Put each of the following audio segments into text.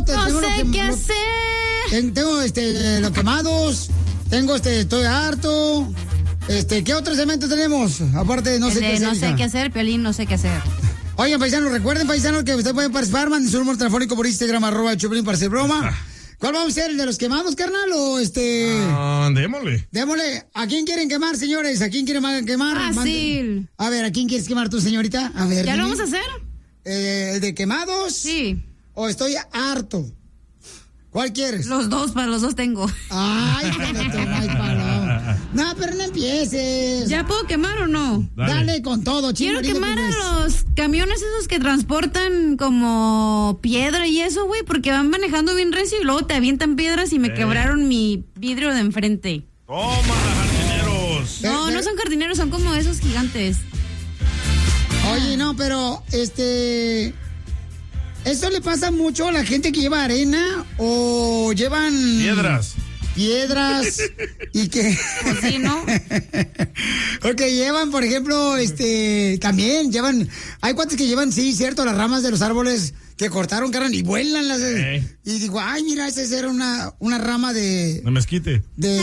No sé qué hacer. Tengo los quemados. Tengo estoy harto. ¿Qué otro segmento tenemos? Aparte de no sé qué hacer. No sé qué hacer, Piolín, no sé qué hacer. Oigan, paisanos, recuerden, paisanos, que ustedes pueden participar. Manden su número telefónico por Instagram, @Choplin para hacer broma. ¿Cuál vamos a hacer? ¿El de los quemados, carnal? ¿O Démosle. ¿A quién quieren quemar, señores? ¿A quién quieren quemar? Fácil. A ver, ¿a quién quieres quemar tú, señorita? A ver. ¿Ya lo vamos a hacer? ¿El de quemados? Sí. ¿O estoy harto? ¿Cuál quieres? Los dos, para los dos tengo. Ay, no, pero no empieces. ¿Ya puedo quemar o no? Dale con todo, chico. Quiero quemar a los camiones esos que transportan como piedra y eso, güey, porque van manejando bien recio y luego te avientan piedras y me quebraron mi vidrio de enfrente. ¡Toma, jardineros! No son jardineros, son como esos gigantes. Oye, no, pero ¿eso le pasa mucho a la gente que lleva arena o llevan piedras y que sí, ¿no? o que llevan, por ejemplo, también llevan, hay cuantos que llevan, sí, cierto, las ramas de los árboles que cortaron, carnal, y vuelan las y digo, ay, mira, esa era una rama de mezquite,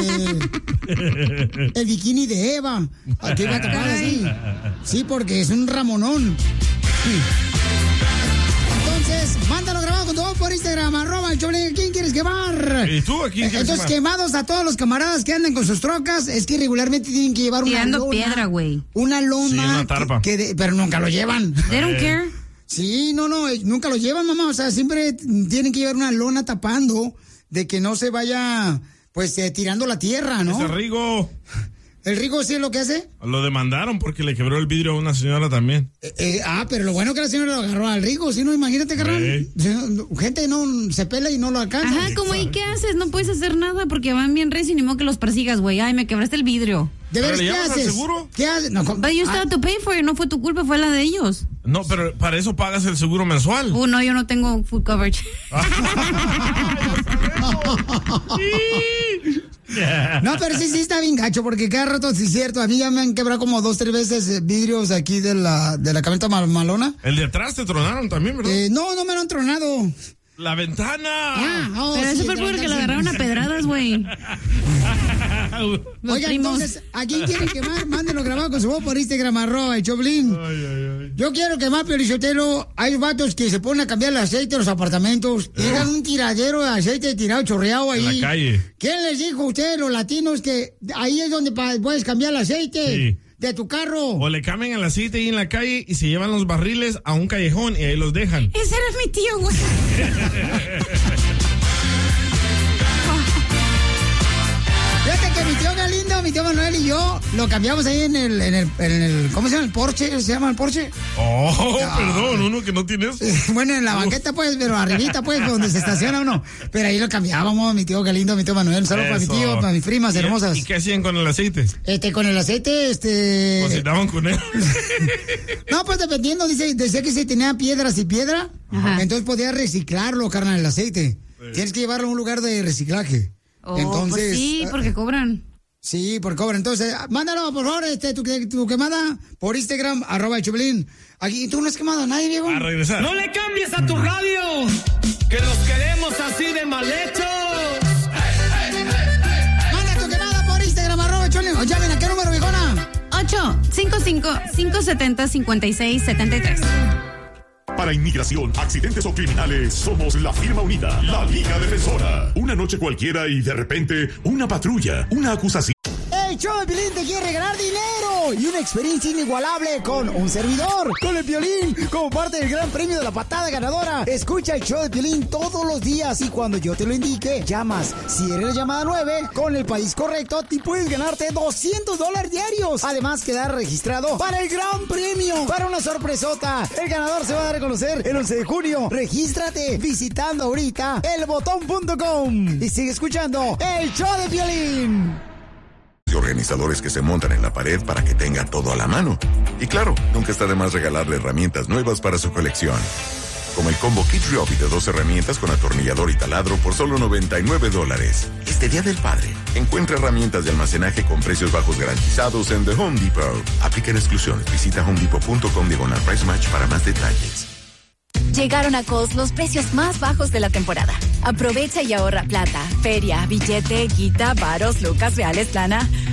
el bikini de Eva, que iba a tocar así, sí, porque es un ramonón. Entonces, mándalo grabado con tu voz por Instagram, @Choplin. ¿Quién quieres quemar? ¿Y tú? ¿A quién quieres Entonces, quemados a todos los camaradas que andan con sus trocas, es que regularmente tienen que llevar una lona. Piedra, güey. Una lona. Sí, una tarpa. Pero nunca lo llevan. They don't care. Sí, no, nunca lo llevan, mamá. O sea, siempre tienen que llevar una lona tapando de que no se vaya, pues, tirando la tierra, ¿no? Ese Rigo. ¿El Rigo sí es lo que hace? Lo demandaron porque le quebró el vidrio a una señora también. Pero lo bueno que la señora lo agarró al Rigo, si no, imagínate, carnal. Gente no se pela y no lo alcanza. Ajá, como, ¿y qué haces? No puedes hacer nada porque van bien recio y ni modo que los persigas, güey. Ay, me quebraste el vidrio. ¿De veras qué haces? ¿Seguro? ¿Qué haces? No, but you still have to pay for it, no fue tu culpa, fue la de ellos. No, pero para eso pagas el seguro mensual. No, yo no tengo full coverage. No, pero sí está bien gacho, porque cada rato, sí es cierto, a mí ya me han quebrado como 2-3 veces vidrios aquí de la camioneta malona. El de atrás te tronaron también, ¿verdad? No me lo han tronado. ¡La ventana! Pero eso fue porque lo agarraron a pedradas, güey. Oigan, entonces, ¿a quién quieren quemar? Mándenlo grabado con su voz por Instagram, @Choplin. Yo quiero quemar, Piolichotelo. Hay vatos que se ponen a cambiar el aceite de los apartamentos. Dejan un tiradero de aceite tirado, chorreado ahí. En la calle. ¿Quién les dijo a ustedes, los latinos, que ahí es donde puedes cambiar el aceite de tu carro? O le cambian el aceite ahí en la calle y se llevan los barriles a un callejón y ahí los dejan. Ese era mi tío, güey. Fíjate que mi tío Galindo, mi tío Manuel y yo lo cambiamos ahí en el ¿cómo se llama? ¿El Porsche? ¿Se llama el Porsche? Perdón, uno que no tiene eso. Bueno, en la banqueta, pues, pero arribita, pues, donde se estaciona uno. Pero ahí lo cambiábamos, mi tío Galindo, mi tío Manuel. Saludos para mi tío, para mis primas hermosas. ¿Y qué hacían con el aceite? Con el aceite, Cocinaban con él. No, pues dependiendo, decía que si tenía piedras y piedra, entonces podía reciclarlo, carnal, el aceite. Tienes que llevarlo a un lugar de reciclaje. Entonces, pues sí, porque cobran. Sí, porque cobran. Entonces, mándalo, por favor, tu quemada por Instagram, @Choplin. Aquí, ¿tú no has quemado a nadie, Diego? A regresar. No le cambies a tu radio, que los queremos así de mal hechos. Manda tu quemada por Instagram, @Choplin. O llamen, ¿a qué número, viejona? 855-570-5673. Para inmigración, accidentes o criminales, somos la firma unida, la Liga Defensora. Una noche cualquiera y de repente, una patrulla, una acusación. El show de Piolín te quiere regalar dinero y una experiencia inigualable con un servidor, con el Piolín, como parte del gran premio de la patada ganadora. Escucha el show de Piolín todos los días y cuando yo te lo indique, llamas. Si eres la llamada 9, con el país correcto, te puedes ganarte $200 diarios. Además, quedar registrado para el gran premio, para una sorpresota. El ganador se va a dar a conocer el 11 de junio. Regístrate visitando ahorita elbotón.com y sigue escuchando el show de Piolín. Organizadores que se montan en la pared para que tengan todo a la mano. Y claro, nunca está de más regalarle herramientas nuevas para su colección. Como el combo Kit Ryobi de 2 herramientas con atornillador y taladro por solo $99. Este Día del Padre, encuentra herramientas de almacenaje con precios bajos garantizados en The Home Depot. Aplican exclusiones. Visita homedepot.com/price match para más detalles. Llegaron a Kohl's los precios más bajos de la temporada. Aprovecha y ahorra plata, feria, billete, guita, varos, lucas, reales, lana.